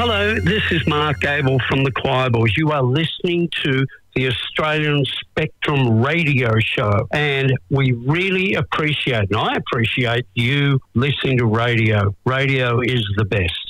Hello, this is Mark Gable from the Choir Boys. You are listening to the Australian Spectrum radio show, and we really appreciate, and I appreciate you listening to radio. Radio is the best.